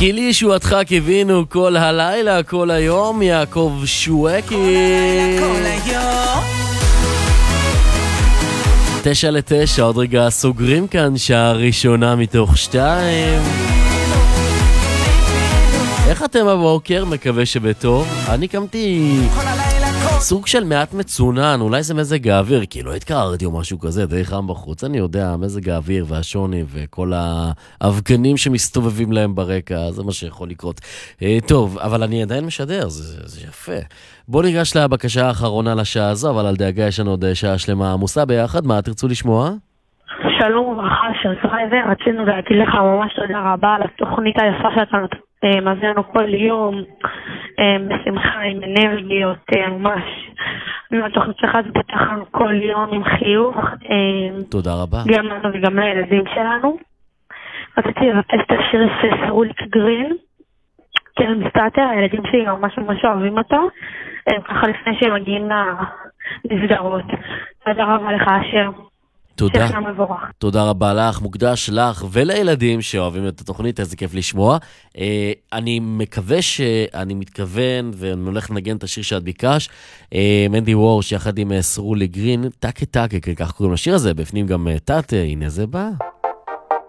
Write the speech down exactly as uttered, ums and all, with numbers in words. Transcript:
כי לי ישועתך קיווינו כל הלילה, כל היום, יעקב שואקי. תשע לתשע, עוד רגע סוגרים כאן שעה ראשונה מתוך שתיים. איך אתם הבוקר? מקווה שבטוב. אני קמתי סוג של מעט מצונן, אולי זה מזג האוויר, כי לא התקררתי או משהו כזה, די חם בחוץ, אני יודע, מזג האוויר והשוני וכל האבגנים שמסתובבים להם ברקע, זה מה שיכול לקרות. טוב, אבל אני עדיין משדר, זה, זה יפה. בוא ניגש לבקשה האחרונה לשעה הזו, אבל על דאגה יש לנו עוד שעה שלמה עמוסה ביחד, מה תרצו לשמוע? שלום וברכה, שרקרייבר, רצינו להגיד לך ממש תודה רבה על התוכנית היפה שאתה מזמין לנו כל יום, בשמחה, עם אנרגיות, ממש. התוכנית שלך זה פתח לנו כל יום עם חיוך. תודה רבה. גם לנו וגם לילדים שלנו. רציתי לבקש את השיר סרוליק גרין, כי אני מסתתר, הילדים שלי ממש ממש אוהבים אותו, ככה לפני שהם מגיעים לסדרות. תודה רבה לך, אשר. תודה. תודה רבה לך, מוקדש לך ולילדים שאוהבים את התוכנית, איזה כיף לשמוע. אני מקווה שאני מתכוון ואני הולך לנגן את השיר שאת ביקש, מנדי וורש יחד עם סרולי גרין, טקה טקה, כך קוראים לשיר הזה, בפנים גם טאטה, הנה זה בא.